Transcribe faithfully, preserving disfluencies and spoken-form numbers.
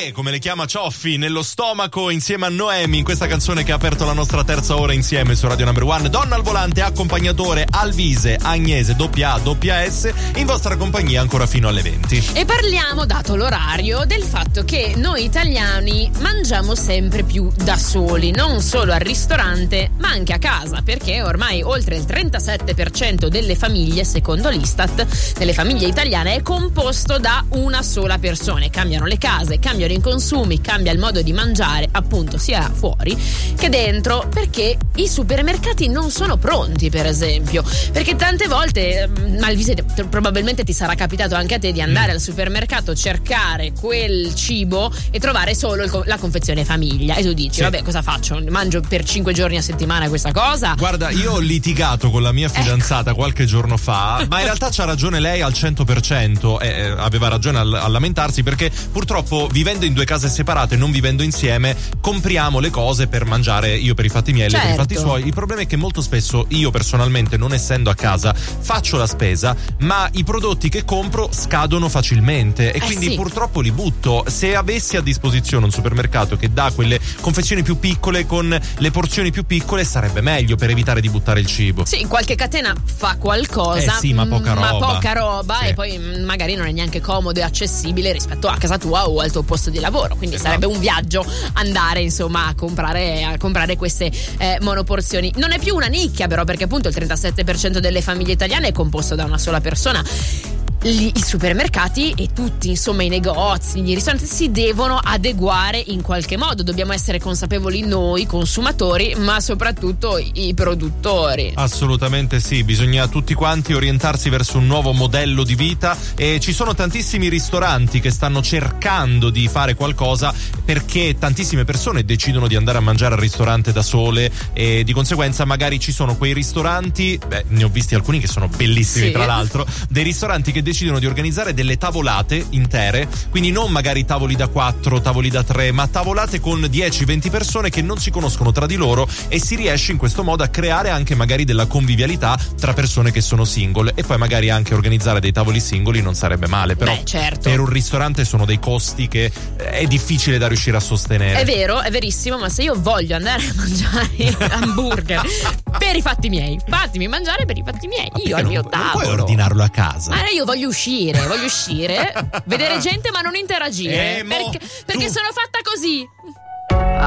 Re, come le chiama Cioffi, nello stomaco insieme a Noemi in questa canzone che ha aperto la nostra terza ora insieme su Radio Number One. Donna al volante, accompagnatore Alvise, Agnese, doppia A, doppia S, in vostra compagnia ancora fino alle venti. E parliamo, dato l'orario, del fatto che noi italiani mangiamo sempre più da soli, non solo al ristorante ma anche a casa, perché ormai oltre il trentasette per cento delle famiglie, secondo l'Istat, delle famiglie italiane è composto da una sola persona. Cambiano le case, cambiano i consumi, cambia il modo di mangiare, appunto sia fuori che dentro, perché i supermercati non sono pronti, per esempio, perché tante volte, Alvise, probabilmente ti sarà capitato anche a te di andare mm. al supermercato, cercare quel cibo e trovare solo il, la confezione famiglia, e tu dici sì. vabbè, cosa faccio? Mangio per cinque giorni a settimana questa cosa? Guarda, io ho litigato con la mia fidanzata ecco. qualche giorno fa, ma in realtà c'ha ragione lei al cento per cento, eh, aveva ragione a, a lamentarsi, perché purtroppo vivendo in due case separate, non vivendo insieme, compriamo le cose per mangiare, io per i fatti miei, certo. lei per i fatti suoi. Il problema è che molto spesso io personalmente, non essendo a casa, faccio la spesa, ma i prodotti che compro scadono facilmente e eh quindi sì. purtroppo li butto. Se avessi a disposizione un supermercato che dà quelle confezioni più piccole con le porzioni più piccole, sarebbe meglio per evitare di buttare il cibo. Sì, qualche catena fa qualcosa, eh sì, ma poca roba, ma poca roba sì. e poi magari non è neanche comodo e accessibile rispetto a casa tua o al tuo posto di lavoro, quindi esatto. sarebbe un viaggio andare insomma a comprare a comprare queste eh, monoporzioni. Non è più una nicchia però, perché appunto il trentasette per cento delle famiglie italiane è composto da una sola persona. I supermercati e tutti insomma i negozi, i ristoranti si devono adeguare in qualche modo. Dobbiamo essere consapevoli noi consumatori, ma soprattutto i produttori. Assolutamente sì, bisogna tutti quanti orientarsi verso un nuovo modello di vita, e ci sono tantissimi ristoranti che stanno cercando di fare qualcosa, perché tantissime persone decidono di andare a mangiare al ristorante da sole e di conseguenza magari ci sono quei ristoranti, beh, ne ho visti alcuni che sono bellissimi sì. tra l'altro, dei ristoranti che decidono di organizzare delle tavolate intere, quindi non magari tavoli da quattro, tavoli da tre, ma tavolate con dieci venti persone che non si conoscono tra di loro, e si riesce in questo modo a creare anche magari della convivialità tra persone che sono single, e poi magari anche organizzare dei tavoli singoli non sarebbe male, però Beh, certo. per un ristorante sono dei costi che è difficile da riuscire a sostenere. È vero, è verissimo, ma se io voglio andare a mangiare hamburger per i fatti miei, fatemi mangiare per i fatti miei, ma io al mio non, tavolo. Non puoi ordinarlo a casa. Ma io voglio uscire, voglio uscire, vedere gente ma non interagire, eh, perché, perché tu... sono fatta così.